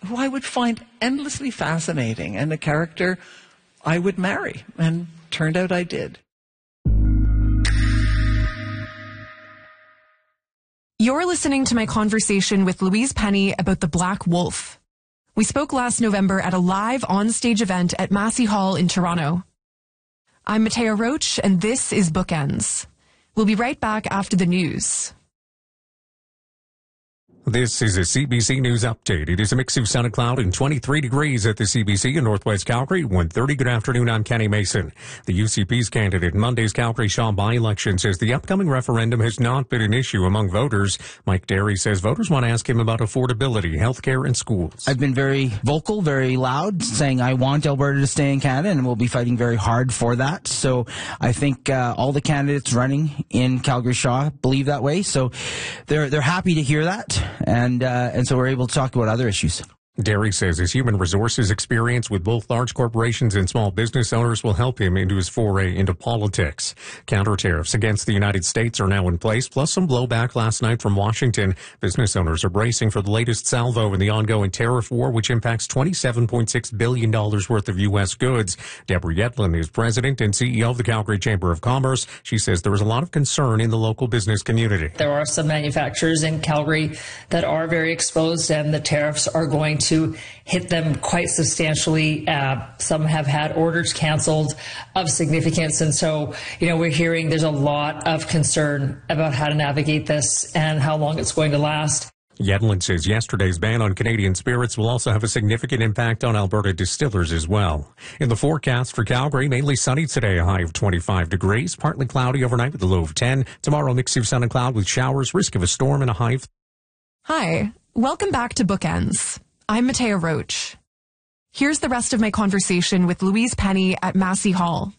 who I would find endlessly fascinating and a character I would marry. And turned out I did. You're listening to my conversation with Louise Penny about The Black Wolf. We spoke last November at a live on-stage event at Massey Hall in Toronto. I'm Mattea Roach, and this is Bookends. We'll be right back after the news. This is a CBC News Update. It is a mix of sun and cloud and 23 degrees at the CBC in Northwest Calgary. 1:30. Good afternoon. I'm Kenny Mason. The UCP's candidate in Monday's Calgary Shaw by-election says the upcoming referendum has not been an issue among voters. Mike Derry says voters want to ask him about affordability, healthcare, and schools. I've been very vocal, very loud, saying I want Alberta to stay in Canada, and we'll be fighting very hard for that. So I think all the candidates running in Calgary Shaw believe that way. So they're happy to hear that. And so we're able to talk about other issues. Derry says his human resources experience with both large corporations and small business owners will help him into his foray into politics. Counter tariffs against the United States are now in place, plus some blowback last night from Washington. Business owners are bracing for the latest salvo in the ongoing tariff war, which impacts $27.6 billion worth of U.S. goods. Deborah Yedlin is president and CEO of the Calgary Chamber of Commerce. She says there is a lot of concern in the local business community. There are some manufacturers in Calgary that are very exposed, and the tariffs are going to hit them quite substantially. Some have had orders canceled of significance. And so, we're hearing there's a lot of concern about how to navigate this and how long it's going to last. Yedlin says yesterday's ban on Canadian spirits will also have a significant impact on Alberta distillers as well. In the forecast for Calgary, mainly sunny today, a high of 25 degrees, partly cloudy overnight with a low of 10. Tomorrow, mix of sun and cloud with showers, risk of a storm, and a high of... Hi, welcome back to Bookends. I'm Mattea Roach. Here's the rest of my conversation with Louise Penny at Massey Hall.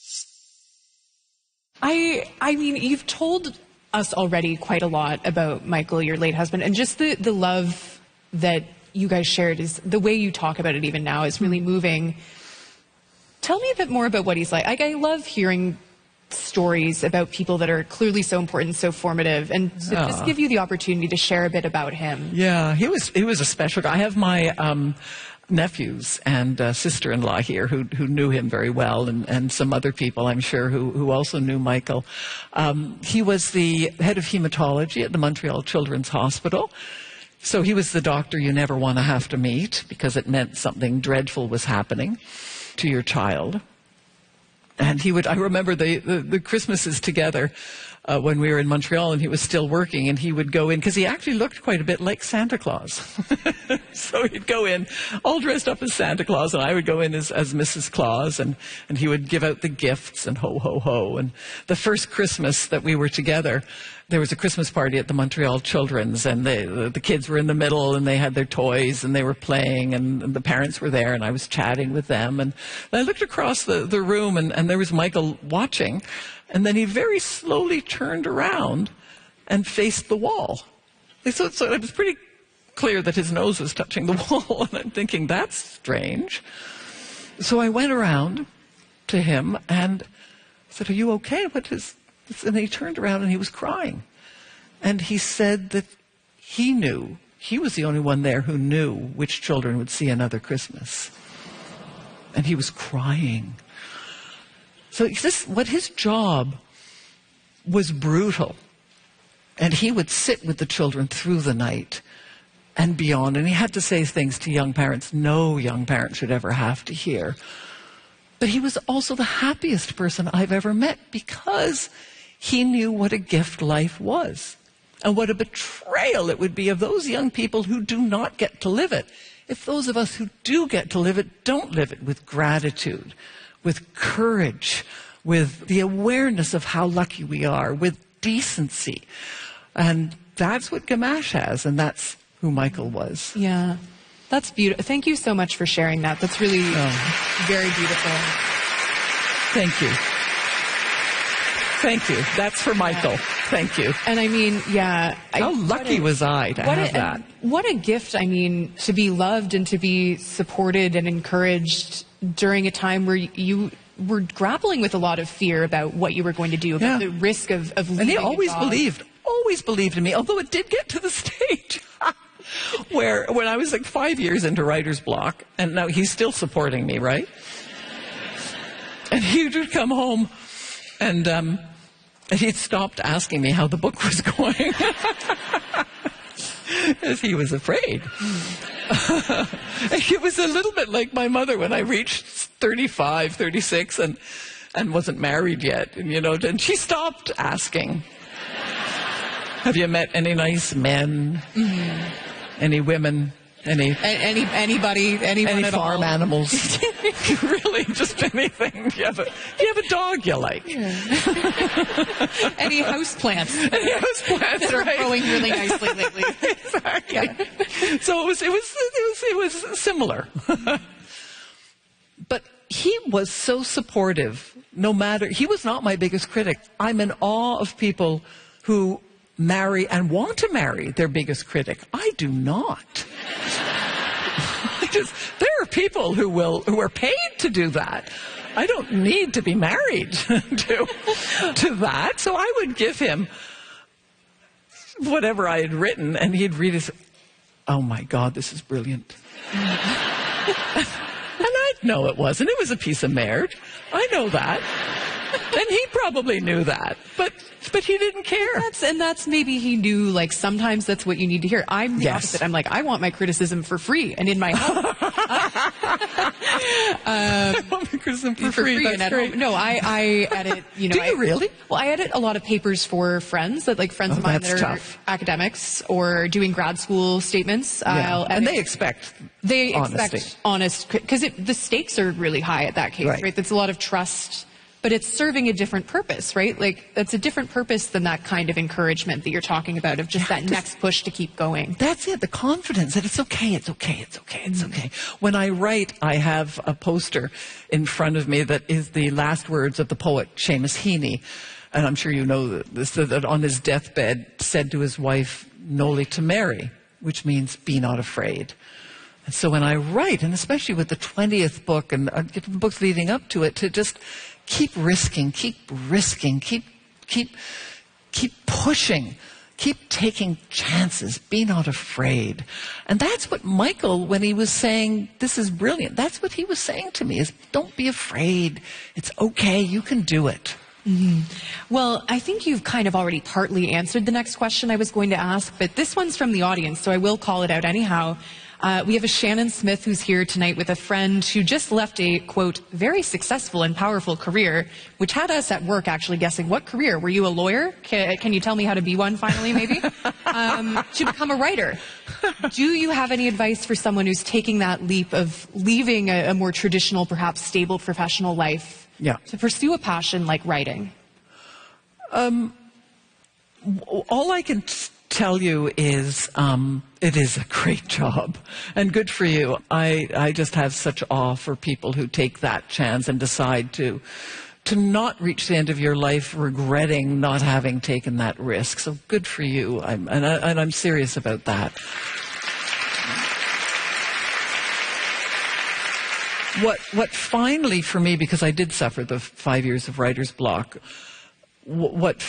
I mean, you've told us already quite a lot about Michael, your late husband, and just the love that you guys shared is the way you talk about it even now is really moving. Tell me a bit more about what he's like. I love hearing stories about people that are clearly so important, so formative, and to just give you the opportunity to share a bit about him. Yeah, he was a special guy. I have my nephews and sister-in-law here who knew him very well, and some other people, I'm sure, who also knew Michael. He was the head of hematology at the Montreal Children's Hospital. So he was the doctor you never want to have to meet because it meant something dreadful was happening to your child. And I remember the Christmases together when we were in Montreal and he was still working, and he would go in, because he actually looked quite a bit like Santa Claus. So he'd go in all dressed up as Santa Claus, and I would go in as Mrs. Claus, and he would give out the gifts and ho, ho, ho. And the first Christmas that we were together, there was a Christmas party at the Montreal Children's, and the kids were in the middle, and they had their toys, and they were playing, and the parents were there, and I was chatting with them. And I looked across the room, and there was Michael watching, and then he very slowly turned around and faced the wall. So it was pretty clear that his nose was touching the wall, and I'm thinking, that's strange. So I went around to him and said, "Are you okay? What is..." And he turned around and he was crying. And he said that he knew, he was the only one there who knew which children would see another Christmas. And he was crying. So what his job was brutal. And he would sit with the children through the night and beyond. And he had to say things to young parents no young parent should ever have to hear. But he was also the happiest person I've ever met, because he knew what a gift life was and what a betrayal it would be of those young people who do not get to live it. If those of us who do get to live it don't live it with gratitude, with courage, with the awareness of how lucky we are, with decency. And that's what Gamache has, and that's who Michael was. Yeah, that's beautiful. Thank you so much for sharing that. That's really very beautiful. Thank you. Thank you. That's for Michael. Thank you. And I mean, how lucky was I to have that? What a gift, I mean, to be loved and to be supported and encouraged during a time where you were grappling with a lot of fear about what you were going to do, about the risk of leaving. And he always believed in me, although it did get to the stage where when I was like 5 years into writer's block, and now he's still supporting me, right? And he would come home and he'd stopped asking me how the book was going. As he was afraid. It was a little bit like my mother when I reached 35, 36 and wasn't married yet. And, and she stopped asking, have you met any nice men? Mm-hmm. Any women? Anybody? Anyone any at farm all? Animals? Really, just anything. Do you have a dog you like? Yeah. Any house plants? Any house plants that are right? growing really nicely lately. Exactly. Yeah. So it was similar. But he was so supportive. He was not my biggest critic. I'm in awe of people who marry and want to marry their biggest critic. I do not. There are people who are paid to do that. I don't need to be married to that. So I would give him whatever I had written, and he'd read it. Oh my God, this is brilliant. And I'd know it wasn't. It was a piece of merde. I know that. And he probably knew that. But he didn't care. That's maybe he knew, like, sometimes that's what you need to hear. I'm the opposite. I'm like, I want my criticism for free and in my home. I want my criticism for free. That's and at great. home. No, I edit, Do you really? Well, I edit a lot of papers for friends, friends of mine that are tough. academics or doing grad school statements. Yeah. And they expect honest, because the stakes are really high at that case, right? That's a lot of trust. But it's serving a different purpose, right? Like, that's a different purpose than that kind of encouragement that you're talking about, of just that next push to keep going. That's it, the confidence that it's okay. When I write, I have a poster in front of me that is the last words of the poet Seamus Heaney. And I'm sure you know this, that on his deathbed said to his wife, "Noli timere," which means be not afraid. And so when I write, and especially with the 20th book and the books leading up to it, to just keep risking, keep pushing, keep taking chances, be not afraid. And that's what Michael, when he was saying, this is brilliant, that's what he was saying to me, is don't be afraid. It's okay, you can do it. Mm-hmm. Well, I think you've kind of already partly answered the next question I was going to ask, but this one's from the audience, so I will call it out anyhow. We have a Shannon Smith who's here tonight with a friend who just left a, quote, very successful and powerful career, which had us at work actually guessing, what career? Were you a lawyer? Can you tell me how to be one finally, maybe? To become a writer. Do you have any advice for someone who's taking that leap of leaving a more traditional, perhaps stable professional life to pursue a passion like writing? All I can tell you is it is a great job and good for you. I just have such awe for people who take that chance and decide to not reach the end of your life regretting not having taken that risk. So good for you. I'm serious about that. What finally for me, because I did suffer the 5 years of writer's block, what